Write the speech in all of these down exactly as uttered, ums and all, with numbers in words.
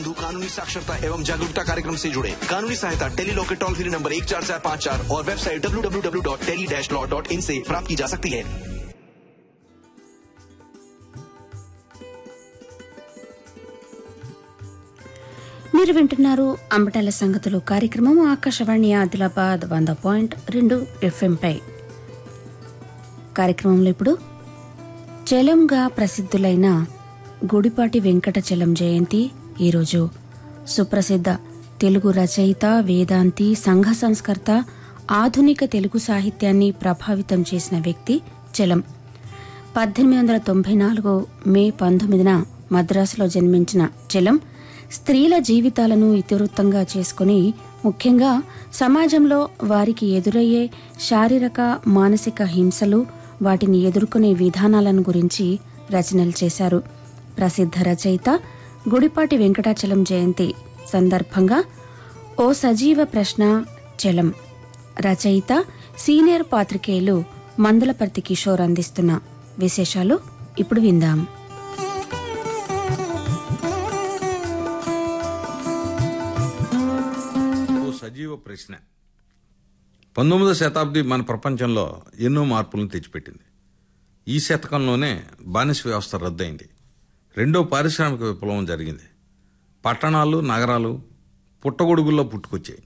कानूनी साक्षरता एवं जागरूकता कार्यक्रम से जुड़े कानूनी सहायता टेली लॉ के टोल फ्री नंबर एक चार चार पाँच चार और website W W W dot tele dash law dot in से प्राप्त की जा सकती है। మీరు వింటున్నారు అంబటాల సంగతులు కార్యక్రమం ఆకాశవాణి ఆదిలాబాద్ వంద పాయింట్ రెండు ఎఫ్ఎంపై. కార్యక్రమంలో ఇప్పుడు చలంగా ప్రసిద్ధులైన గుడిపాటి వెంకటచలం జయంతి ఈరోజు. సుప్రసిద్ధ తెలుగు రచయిత, వేదాంతి, సంఘ సంస్కర్త, ఆధునిక తెలుగు సాహిత్యాన్ని ప్రభావితం చేసిన వ్యక్తి చలం. పద్దెనిమిది వందల తొంభై నాలుగు మే పంతొమ్మిదిన మద్రాసులో జన్మించిన చలం స్త్రీల జీవితాలను ఇతివృత్తంగా చేసుకుని ముఖ్యంగా సమాజంలో వారికి ఎదురయ్యే శారీరక, మానసిక హింసలు, వాటిని ఎదుర్కొనే విధానాలను గురించి రచనలు చేశారు. ప్రసిద్ధ రచయిత గుడిపాటి వెంకటాచలం జయంతి సందర్భంగా ఓ సజీవ ప్రశ్న చలం. రచయిత సీనియర్ పాత్రికేయులు మందలపర్తి కిషోర్ అందిస్తున్న విశేషాలు ఇప్పుడు విందాం. సజీవ ప్రశ్న. పంతొమ్మిదవ శతాబ్ది మన ప్రపంచంలో ఎన్నో మార్పులను తెచ్చిపెట్టింది. ఈ శతకంలోనే బానిస వ్యవస్థ రద్దయింది. రెండో పారిశ్రామిక విప్లవం జరిగింది. పట్టణాలు, నగరాలు పుట్టగొడుగుల్లో పుట్టుకొచ్చాయి.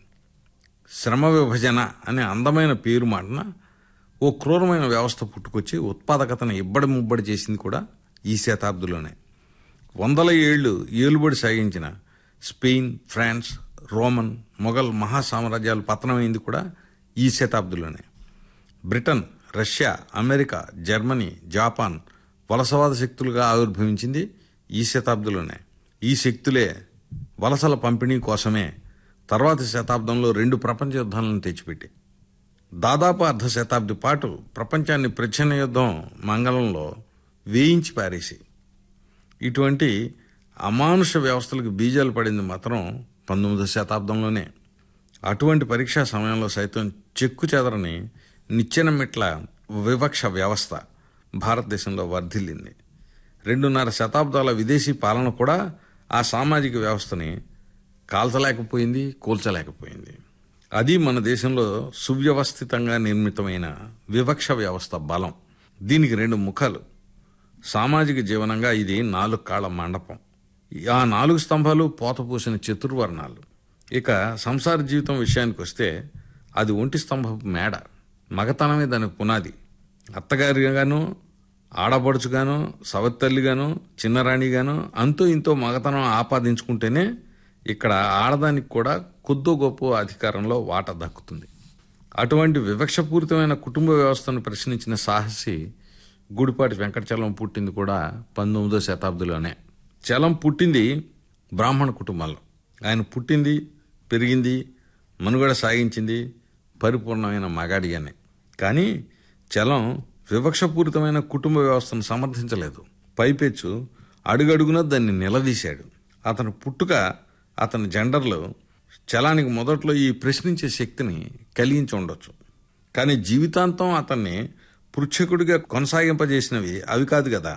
శ్రమ విభజన అనే అందమైన పేరు మాటన ఓ క్రూరమైన వ్యవస్థ పుట్టుకొచ్చి ఉత్పాదకతను ఇబ్బడి ముబ్బడి చేసింది కూడా ఈ శతాబ్దిలోనే. వందల ఏళ్లు ఏలుబడి సాగించిన స్పెయిన్, ఫ్రాన్స్, రోమన్, మొఘల్ మహాసామ్రాజ్యాలు పతనమైంది కూడా ఈ శతాబ్దిలోనే. Britain, Russia, America, Germany, Japan వలసవాద శక్తులుగా ఆవిర్భవించింది ఈ శతాబ్దిలోనే. ఈ శక్తులే వలసల పంపిణీ కోసమే తర్వాతి శతాబ్దంలో రెండు ప్రపంచ యుద్ధాలను తెచ్చిపెట్టి దాదాపు అర్ధ శతాబ్ది పాటు ప్రపంచాన్ని ప్రచ్ఛన్న యుద్ధం మంగళంలో వేయించి పారేసి ఇటువంటి అమానుష వ్యవస్థలకు బీజాలు పడింది మాత్రం పంతొమ్మిదవ శతాబ్దంలోనే. అటువంటి పరీక్షా సమయంలో సైతం చెక్కు చెదరని నిచ్చెన మెట్ల వివక్ష వ్యవస్థ భారతదేశంలో వర్ధిల్లింది. రెండున్నర శతాబ్దాల విదేశీ పాలన కూడా ఆ సామాజిక వ్యవస్థని కాల్చలేకపోయింది, కూల్చలేకపోయింది. అది మన దేశంలో సువ్యవస్థితంగా నిర్మితమైన వివక్ష వ్యవస్థ బలం. దీనికి రెండు ముఖాలు. సామాజిక జీవనంగా ఇది నాలుగు కాళ్ల మండపం. ఆ నాలుగు స్తంభాలు పోతపూసిన చతుర్వర్ణాలు. ఇక సంసార జీవితం విషయానికి వస్తే అది ఒంటి స్తంభపు మేడ. మగతనమే దానికి పునాది. అత్తగారిగాను, ఆడపడుచుగాను, సవత్తల్లిగాను, చిన్నరాణిగాను అంతో ఇంతో మగతనం ఆపాదించుకుంటేనే ఇక్కడ ఆడదానికి కూడా కొద్దో గొప్ప అధికారంలో వాటా దక్కుతుంది. అటువంటి వివక్షపూరితమైన కుటుంబ వ్యవస్థను ప్రశ్నించిన సాహసి గుడిపాటి వెంకటచలం పుట్టింది కూడా పంతొమ్మిదో శతాబ్దిలోనే. చలం పుట్టింది బ్రాహ్మణ కుటుంబంలో. ఆయన పుట్టింది, పెరిగింది, మనుగడ సాగించింది పరిపూర్ణమైన మగాడిగానే. కానీ చలం వివక్షపూరితమైన కుటుంబ వ్యవస్థను సమర్థించలేదు. పైపెచ్చు అడుగడుగున దాన్ని నిలదీశాడు. అతని పుట్టుక, అతని జెండర్లు చలానికి మొదట్లో ఈ ప్రశ్నించే శక్తిని కలిగించి ఉండొచ్చు. కానీ జీవితాంతం అతన్ని పృచ్ఛకుడిగా కొనసాగింపజేసినవి అవి కాదు కదా.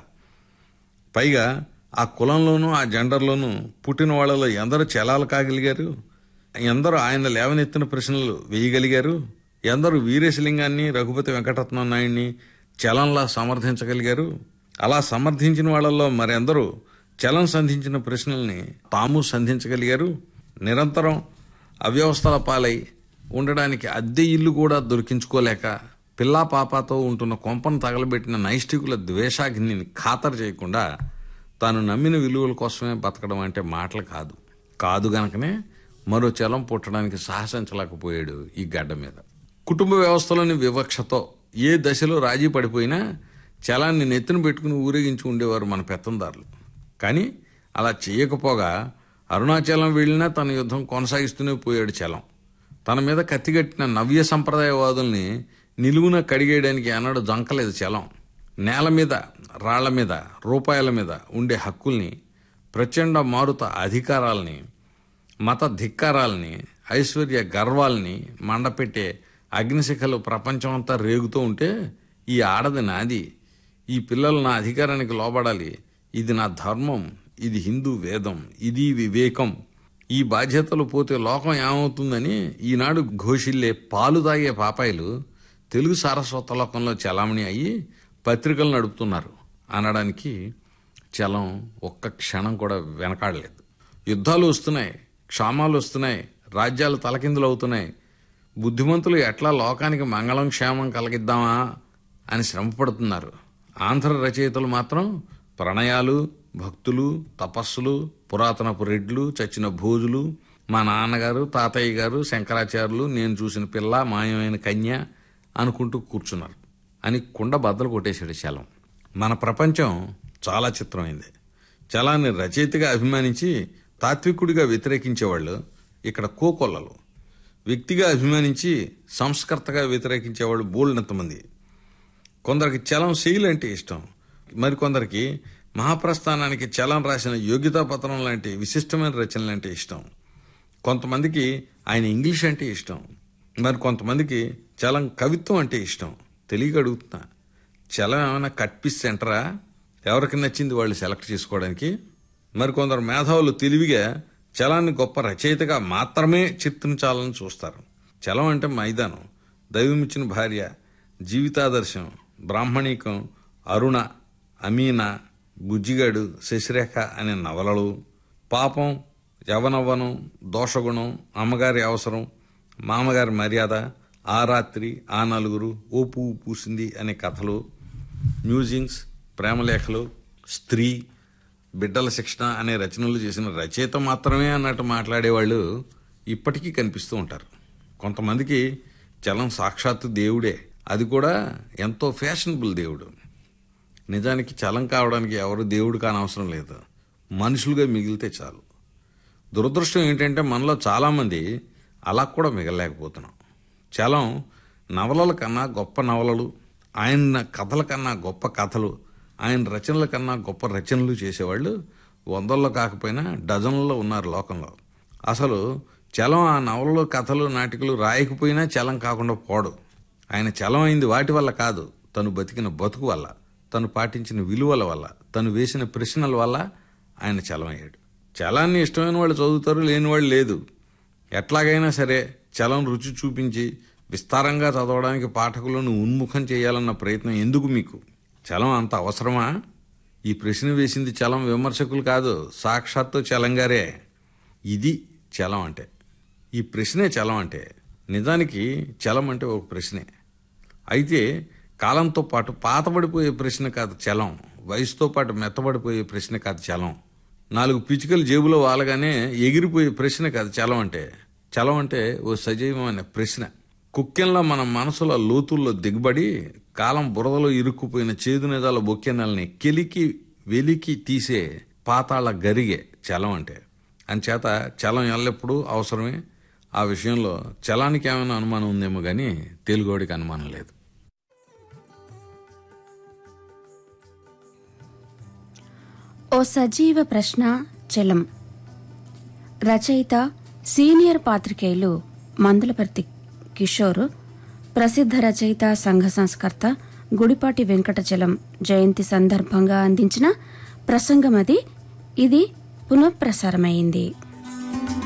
పైగా ఆ కులంలోనూ ఆ జెండర్లోనూ పుట్టిన వాళ్లలో ఎందరో చలాలు కాగలిగారు, ఎందరో ఆయన లేవనెత్తిన ప్రశ్నలు వేయగలిగారు, ఎందరూ వీరేశలింగాన్ని, రఘుపతి వెంకటరత్నం నాయుడిని చలంలా సమర్థించగలిగారు. అలా సమర్థించిన వాళ్లలో మరెందరూ చలం సంధించిన ప్రశ్నల్ని తాము సంధించగలిగారు. నిరంతరం అవ్యవస్థల పాలై ఉండడానికి అద్దె ఇల్లు కూడా దొరికించుకోలేక పిల్లా పాపాతో ఉంటున్న కొంపను తగలబెట్టిన నైష్టికుల ద్వేషాగ్నిని ఖాతరు చేయకుండా తాను నమ్మిన విలువల కోసమే బతకడం అంటే మాటలు కాదు. కాదు గనకనే మరో చలం పుట్టడానికి సాహసించలేకపోయాడు ఈ గడ్డ మీద. కుటుంబ వ్యవస్థలోని వివక్షతో ఏ దశలో రాజీ పడిపోయినా చలాన్ని నెత్తిన పెట్టుకుని ఊరేగించి ఉండేవారు మన పెత్తందారులు. కానీ అలా చేయకపోగా అరుణాచలం వెళ్ళినా తన యుద్ధం కొనసాగిస్తూనే పోయాడు చలం. తన మీద కత్తిగట్టిన నవ్య సంప్రదాయవాదుల్ని నిలువున కడిగేయడానికి అన్నాడు జంకలేదు చలం. నేల మీద, రాళ్ల మీద, రూపాయల మీద ఉండే హక్కుల్ని, ప్రచండ మారుత అధికారాల్ని, మత ధిక్కారాల్ని, ఐశ్వర్య గర్వాల్ని మండపెట్టే అగ్నిశిఖలు ప్రపంచమంతా రేగుతూ ఉంటే ఈ ఆడది నాది, ఈ పిల్లలు నా అధికారానికి లోబడాలి, ఇది నా ధర్మం, ఇది హిందూ వేదం, ఇది వివేకం. ఈ బాధ్యతలు పోతే లోకం ఏమవుతుందని ఈనాడు ఘోషిల్లే పాలు తాగే పాపాయిలు తెలుగు సారస్వత లోకంలో చలామణి అయ్యి పత్రికలు నడుపుతున్నారు అనడానికి చలం ఒక్క క్షణం కూడా వెనకాడలేదు. యుద్ధాలు వస్తున్నాయి, క్షామాలు వస్తున్నాయి, రాజ్యాలు తలకిందులు అవుతున్నాయి. బుద్ధిమంతులు ఎట్లా లోకానికి మంగళం క్షేమం కలిగిద్దామా అని శ్రమపడుతున్నారు. ఆంధ్ర రచయితలు మాత్రం ప్రణయాలు, భక్తులు, తపస్సులు, పురాతనపు రెడ్లు, చచ్చిన భోజులు, మా నాన్నగారు, తాతయ్య గారు, శంకరాచార్యులు, నేను చూసిన పిల్ల, మాయమైన కన్య అనుకుంటూ కూర్చున్నారు అని కుండ బద్దలు కొట్టేశాడు చలం. మన ప్రపంచం చాలా చిత్రమైంది. చలాన్ని రచయితగా అభిమానించి తాత్వికుడిగా వ్యతిరేకించేవాళ్ళు ఇక్కడ కోకొల్లలు. వ్యక్తిగా అభిమానించి సంస్కర్తగా వ్యతిరేకించేవాళ్ళు బోల్డంతమంది. కొందరికి చలం శైలి అంటే ఇష్టం, మరికొందరికి మహాప్రస్థానానికి చలం రాసిన యోగ్యతా పత్రం లాంటి విశిష్టమైన రచనలు అంటే ఇష్టం. కొంతమందికి ఆయన ఇంగ్లీష్ అంటే ఇష్టం, మరి కొంతమందికి చలం కవిత్వం అంటే ఇష్టం. తెలియక అడుగుతున్నా, చలం ఏమైనా కట్పిస్ సెంటరా? ఎవరికి నచ్చింది వాళ్ళు సెలెక్ట్ చేసుకోవడానికి. మరికొందరు మేధావులు తెలివిగా చలాన్ని గొప్ప రచయితగా మాత్రమే చిత్రించాలని చూస్తారు. చలం అంటే మైదానం, దైవమిచ్చిన భార్య, జీవితాదర్శం, బ్రాహ్మణీకం, అరుణ, అమీనా, బుజ్జిగాడు, శశిరేఖ అనే నవలలు, పాపం, యవనవ్వనం, దోషగుణం, అమ్మగారి అవసరం, మామగారి మర్యాద, ఆ రాత్రి, ఆ నలుగురు, ఓ పువ్వు పూసింది అనే కథలు, మ్యూజింగ్స్, ప్రేమలేఖలు, స్త్రీ, బిడ్డల శిక్షణ అనే రచనలు చేసిన రచయిత మాత్రమే అన్నట్టు మాట్లాడేవాళ్ళు ఇప్పటికీ కనిపిస్తూ ఉంటారు. కొంతమందికి చలం సాక్షాత్తు దేవుడే, అది కూడా ఎంతో ఫ్యాషనబుల్ దేవుడు. నిజానికి చలం కావడానికి ఎవరు దేవుడు కానవసరం లేదు, మనుషులుగా మిగిలితే చాలు. దురదృష్టం ఏంటంటే మనలో చాలామంది అలా కూడా మిగలలేకపోతున్నాం. చలం నవలల కన్నా గొప్ప నవలలు, ఆయన కథల కన్నా గొప్ప కథలు, ఆయన రచనల కన్నా గొప్ప రచనలు చేసేవాళ్ళు వందల్లో కాకపోయినా డజన్లలో ఉన్నారు లోకంలో. అసలు చలం ఆ నవలలు, కథలు, నాటికలు రాయకపోయినా చలం కాకుండా పోడు. ఆయన చలం అయింది వాటి వల్ల కాదు, తను బతికిన బతుకు వల్ల, తను పాటించిన విలువల వల్ల, తను వేసిన ప్రశ్నల వల్ల ఆయన చలం అయ్యాడు. చలాన్ని ఇష్టమైన వాళ్ళు చదువుతారు, లేని వాళ్ళు లేదు. ఎట్లాగైనా సరే చలం రుచి చూపించి విస్తారంగా చదవడానికి పాఠకులను ఉన్ముఖం చేయాలన్న ప్రయత్నం ఎందుకు మీకు? చలం అంత అవసరమా? ఈ ప్రశ్న వేసింది చలం విమర్శకులు కాదు, సాక్షాత్తు చలంగారే. ఇది చలం అంటే, ఈ ప్రశ్నే చలం అంటే. నిజానికి చలం అంటే ఒక ప్రశ్నే. అయితే కాలంతో పాటు పాతబడిపోయే ప్రశ్న కాదు చలం, వయసుతో పాటు మెత్తబడిపోయే ప్రశ్న కాదు చలం, నాలుగు పిచ్చుకలు జేబులో వాలగానే ఎగిరిపోయే ప్రశ్న కాదు చలం అంటే. చలం అంటే ఓ సజీవమైన ప్రశ్న. కుక్కెంలా మన మనసుల లోతుల్లో దిగబడి కాలం బురదలో ఇరుక్కుపోయిన చేదు నిజాల బొక్కెనల్ని కెలికి వెలికి తీసే పాతాళ గరిగే చలం అంటే. అంచేత చలం ఎల్లప్పుడూ అవసరమే. ఆ విషయంలో చలానికి ఏమైనా అనుమానం ఉందేమో కానీ తెలుగోడికి అనుమానం లేదు. ఓ సజీవ ప్రశ్న చలం. రచయిత సీనియర్ పాత్రికేయులు మందులపర్తి కిషోర్, ప్రసిద్ధ రచయిత, సంఘ సంస్కర్త గుడిపాటి వెంకటచలం జయంతి సందర్భంగా అందించిన ప్రసంగమది. ఇది పునఃప్రసారమైంది.